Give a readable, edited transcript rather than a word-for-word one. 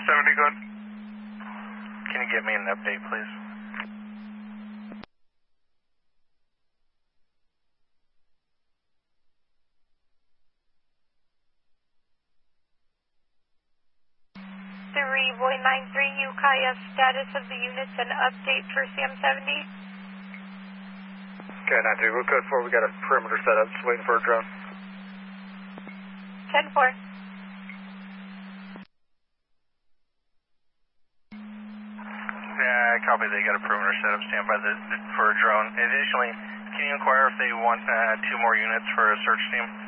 70, good. Can you give me an update, please? Boy 93, Ukiah, status of the units and update for CM70. Okay, 93, we're code 4, we got a perimeter set up, just waiting for a drone. 10-4. Yeah, copy, they got a perimeter set up, stand by for a drone. Additionally, can you inquire if they want 2 more units for a search team?